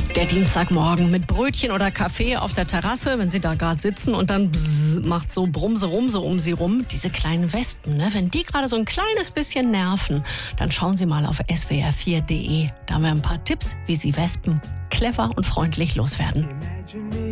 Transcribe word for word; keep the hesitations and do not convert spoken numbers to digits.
Der Dienstagmorgen mit Brötchen oder Kaffee auf der Terrasse, wenn Sie da gerade sitzen und dann bzz, macht so Brumse, Rumse um Sie rum. Diese kleinen Wespen, ne? Wenn die gerade so ein kleines bisschen nerven, dann schauen Sie mal auf s w r vier punkt d e. Da haben wir ein paar Tipps, wie Sie Wespen clever und freundlich loswerden.